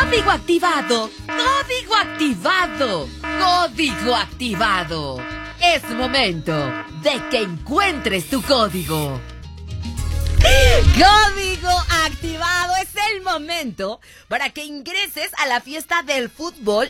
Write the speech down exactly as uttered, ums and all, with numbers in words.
Código activado, código activado, código activado. Es momento de que encuentres tu código. Código activado, es el momento para que ingreses a la fiesta del fútbol